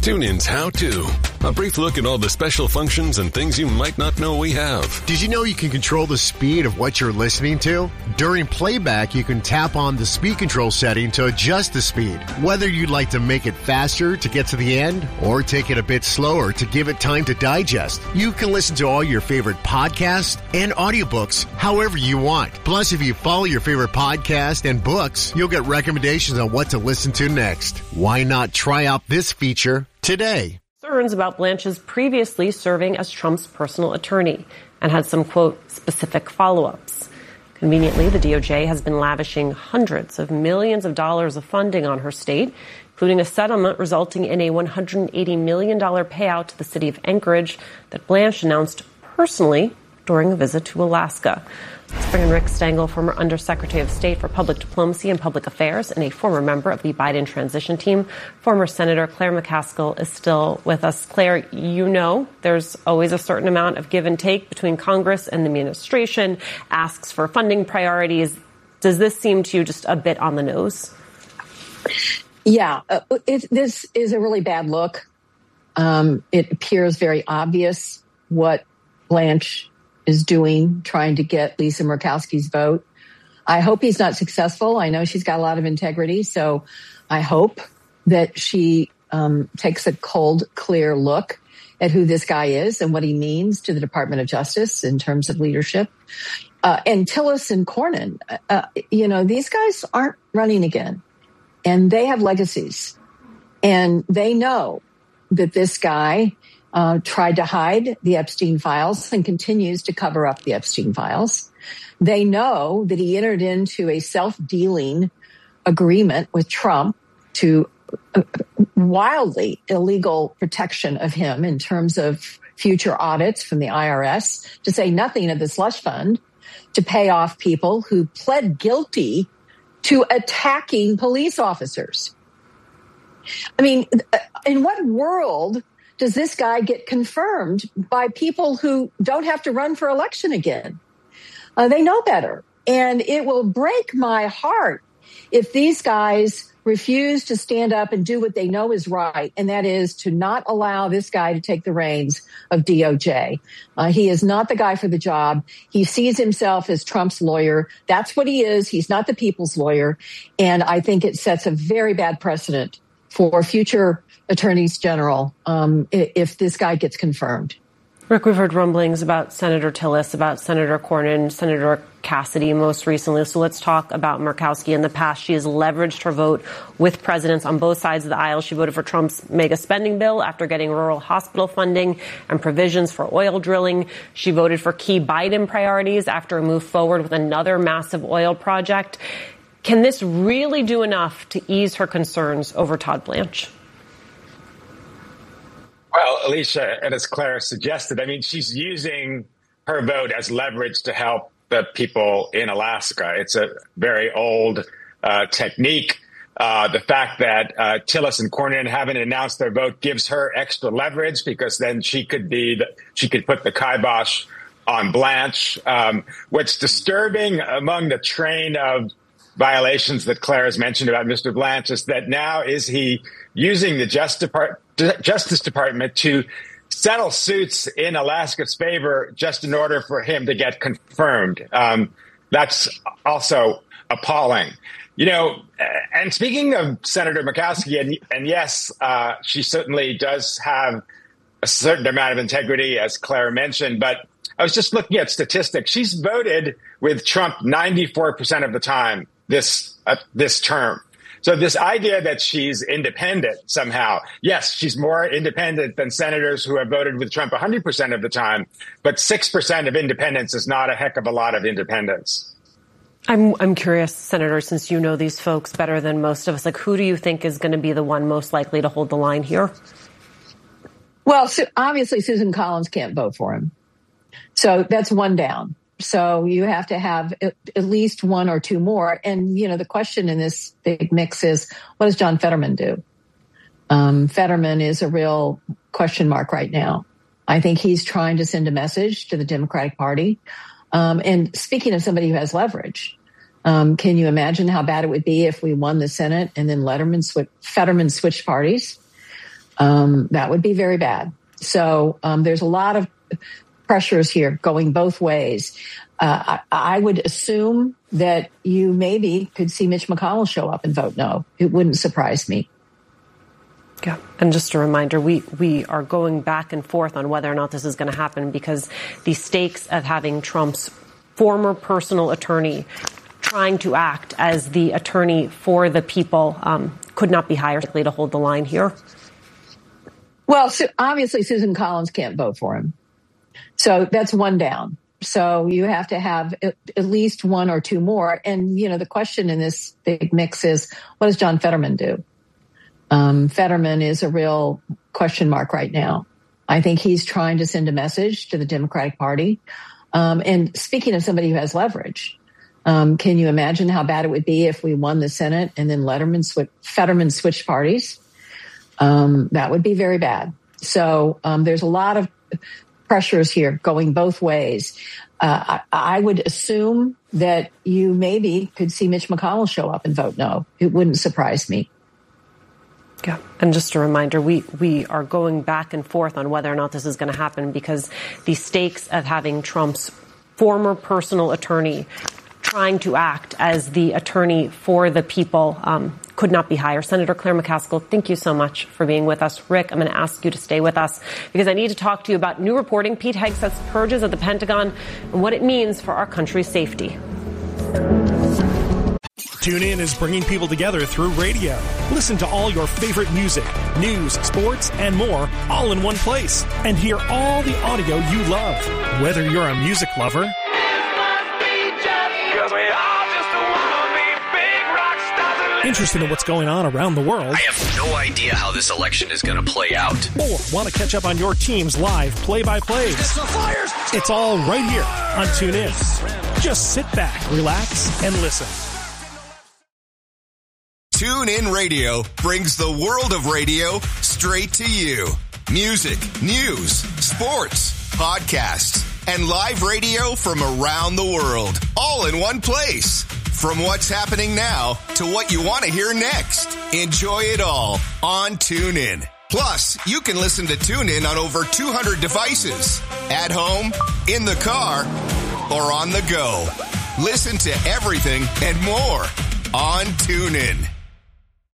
TuneIn's How To. A brief look at all the special functions and things you might not know we have. Did you know you can control the speed of what you're listening to? During playback, you can tap on the speed control setting to adjust the speed. Whether you'd like to make it faster to get to the end or take it a bit slower to give it time to digest, you can listen to all your favorite podcasts and audiobooks however you want. Plus, if you follow your favorite podcast and books, you'll get recommendations on what to listen to next. Why not try out this feature today? Concerns about Blanche's previously serving as Trump's personal attorney and had some, quote, specific follow-ups. Conveniently, the DOJ has been lavishing hundreds of millions of dollars of funding on her state, including a settlement resulting in a $180 million payout to the city of Anchorage that Blanche announced personally during a visit to Alaska. Let's bring in Rick Stengel, former Undersecretary of State for Public Diplomacy and Public Affairs and a former member of the Biden transition team. Former Senator Claire McCaskill is still with us. Claire, you know there's always a certain amount of give and take between Congress and the administration, asks for funding priorities. Does this seem to you just a bit on the nose? Yeah, this is a really bad look. It appears very obvious what Blanche is doing, trying to get Lisa Murkowski's vote. I hope he's not successful. I know she's got a lot of integrity, so I hope that she takes a cold, clear look at who this guy is and what he means to the Department of Justice in terms of leadership. And Tillis and Cornyn, these guys aren't running again, and they have legacies, and they know that this guy tried to hide the Epstein files and continues to cover up the Epstein files. They know that he entered into a self-dealing agreement with Trump to wildly illegal protection of him in terms of future audits from the IRS, to say nothing of the slush fund, to pay off people who pled guilty to attacking police officers. I mean, in what world does this guy get confirmed by people who don't have to run for election again? They know better. And it will break my heart if these guys refuse to stand up and do what they know is right, and that is to not allow this guy to take the reins of DOJ. He is not the guy for the job. He sees himself as Trump's lawyer. That's what he is. He's not the people's lawyer. And I think it sets a very bad precedent for future attorneys general if this guy gets confirmed. Rick, we've heard rumblings about Senator Tillis, about Senator Cornyn, Senator Cassidy most recently. So let's talk about Murkowski. In the past, she has leveraged her vote with presidents on both sides of the aisle. She voted for Trump's mega spending bill after getting rural hospital funding and provisions for oil drilling. She voted for key Biden priorities after a move forward with another massive oil project. Can this really do enough to ease her concerns over Todd Blanche? Well, Alicia, and as Claire suggested, I mean, she's using her vote as leverage to help the people in Alaska. It's a very old technique. The fact that Tillis and Cornyn haven't announced their vote gives her extra leverage, because then she could put the kibosh on Blanche. What's disturbing among the train of violations that Claire has mentioned about Mr. Blanche is that now is he using the Justice Department to settle suits in Alaska's favor just in order for him to get confirmed. That's also appalling. You know, and speaking of Senator Murkowski, and yes, she certainly does have a certain amount of integrity, as Claire mentioned, but I was just looking at statistics. She's voted with Trump 94% of the time this term. So this idea that she's independent somehow, yes, she's more independent than senators who have voted with Trump 100% of the time, but 6% of independence is not a heck of a lot of independence. I'm curious, Senator, since you know these folks better than most of us, like, who do you think is going to be the one most likely to hold the line here? Well, obviously Susan Collins can't vote for him. So that's one down. So you have to have at least one or two more. And, you know, the question in this big mix is, what does John Fetterman do? Fetterman is a real question mark right now. I think he's trying to send a message to the Democratic Party. And speaking of somebody who has leverage, can you imagine how bad it would be if we won the Senate and then Fetterman switched parties? That would be very bad. So there's a lot of pressures here going both ways. I would assume that you maybe could see Mitch McConnell show up and vote no. It wouldn't surprise me. Yeah. And just a reminder, we are going back and forth on whether or not this is going to happen because the stakes of having Trump's former personal attorney trying to act as the attorney for the people could not be higher likely to hold the line here. Well, so obviously Susan Collins can't vote for him. So that's one down. So you have to have at least one or two more. And, you know, the question in this big mix is, what does John Fetterman do? Fetterman is a real question mark right now. I think he's trying to send a message to the Democratic Party. And speaking of somebody who has leverage, can you imagine how bad it would be if we won the Senate and then Fetterman switched parties? That would be very bad. So there's a lot of pressures here going both ways. I would assume that you maybe could see Mitch McConnell show up and vote no. It wouldn't surprise me. Yeah. And just a reminder, we are going back and forth on whether or not this is going to happen because the stakes of having Trump's former personal attorney trying to act as the attorney for the people could not be higher. Senator Claire McCaskill, thank you so much for being with us. Rick, I'm going to ask you to stay with us because I need to talk to you about new reporting. Pete Hegseth's purges at the Pentagon and what it means for our country's safety. TuneIn is bringing people together through radio. Listen to all your favorite music, news, sports, and more all in one place. And hear all the audio you love. Whether you're a music lover interested in what's going on around the world, I have no idea how this election is going to play out, or want to catch up on your team's live play-by-plays, it's all right here on TuneIn. Just sit back, relax, and listen. TuneIn Radio brings the world of radio straight to you. Music, news, sports, podcasts, and live radio from around the world, all in one place. From what's happening now to what you want to hear next. Enjoy it all on TuneIn. Plus, you can listen to TuneIn on over 200 devices. At home, in the car, or on the go. Listen to everything and more on TuneIn.